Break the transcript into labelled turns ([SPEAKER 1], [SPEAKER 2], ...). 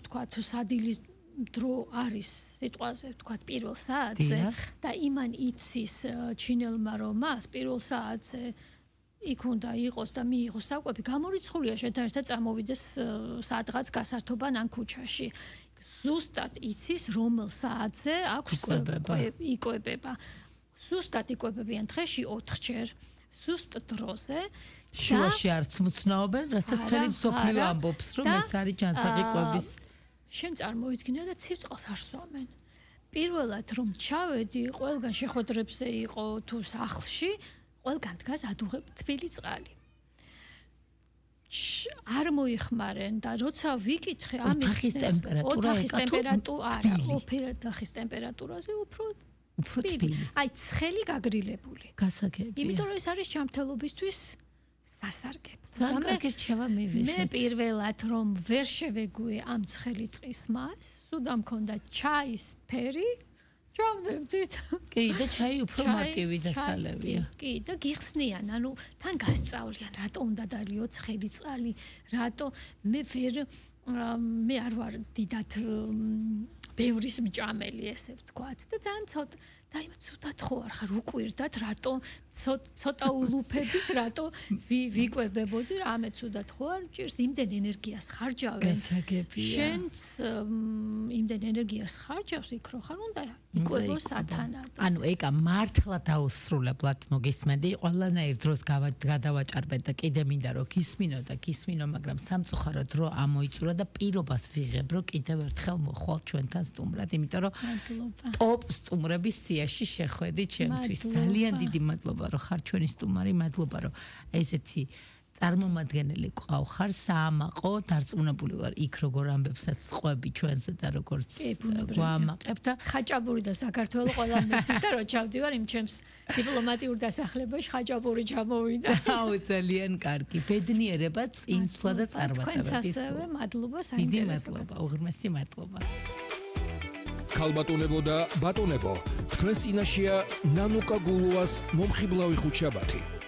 [SPEAKER 1] ვთქვათ, სადილის დრო არის სიტყვაზე, ვთქვათ, პირველ საათზე და იმან იცის ჩინელმა, რომ მას პირველ საათზე იქ უნდა იყოს და მიიღოს საკვები, გამორიცხულია შეთანხმდა წამოვიდეს სადღაც გასართობან ან ქუჩაში. ზუსტად იცის, რომელ საათზე აქვს იკვებება. ზუსტად იკვებებიან დღეში 4-ჯერ. ზუსტ დროზე
[SPEAKER 2] შუაში არც მუცნაობენ, რასაც ხელი მსოფლიო ამბობს, რომ ეს არის ჯანსაღი
[SPEAKER 1] შენ წარმოიდგინე და ცივწყალს არ სვამენ. პირველად რომ ჩავედი, ყველგან შეხვედრებზე იყო თუ სახლში, ყველგან დგას ადუღებ თბილი წყალი. არ მოიხმარენ და როცა ვიკითხე
[SPEAKER 2] ამის
[SPEAKER 1] ოთახის ტემპერატურა არა, ოთახის ტემპერატურაზე უფრო თბილი. აი ცხელი გაგრილებული.
[SPEAKER 2] გასაგებია.
[SPEAKER 1] იმიტომ რომ ეს არის ჯანმრთელობისთვის სასარგებლო. მე პირველად რომ ვერ შევეგუე ამ ცხელი წყლის მას, სულ მქონდა ჩაის ფერი, ჩავდებდით.
[SPEAKER 2] კი, და ჩაი უფრო მარტივი და სალევია.
[SPEAKER 1] კი, და გიხსნიან, ანუ თან გასწავლიან, რატო უნდა დალიო ცხელი წყალი, რატო მე არ ვარ დიდად ბევრის მჭამელი ესე ვთქვათ და ძალიან ცოტა და იმათ ცუდად ხო არ ხარ უკვირდათ რატო ცოტა ულუფებით რატო ვიკვებებოდი რამე ცუდად ხო არ ჭირს იმდენ ენერგიას ხარჯავენ შენც იმდენ ენერგიას ხარჯავს იქ რო ხარ უნდა იკვებო სათანადო
[SPEAKER 2] ანუ ეკა მართლა დაუსრულებლად მოგისმენდი ყველანაირ დროს გადავაჭარბეთ და კიდე მინდა რომ გისმინო მაგრამ სამწუხაროდ დრო ამოიწურა და პირობას ვიღებ რომ კიდევ ერთხელ მოხვალ ჩვენთან სტუმრად იმიტომ რომ ტოპ სტუმრების სიაში შეხვედი ჩემთვის ძალიან დიდი მადლობა რომ ხარ ჩვენი სტუმარი მადლობა რომ ესეთი წარმომადგენელი ყავ ხარ საამაყო დარწმუნებული ვარ იქ როგორ ამბებსაც ყვები ჩვენზე და როგორც გვამაყებ და
[SPEAKER 1] ხაჭაპური და საქართველოს ყველა მიცის და რო ჩავდივარ იმ ჩემს დიპლომატიურ დასახლებაში ხაჭაპური ჩამოვიდა
[SPEAKER 2] აუ ძალიან კარგი ბედნიერება წინსვლა და წარმატებები
[SPEAKER 1] თქვენც ასევე მადლობა
[SPEAKER 2] დიდი მადლობა უღრმესი მადლობა
[SPEAKER 3] ქალბატონებო და ბატონებო თქვენ წინაშეა ნანუკა გულუას მომხიბლავი ხუთშაბათი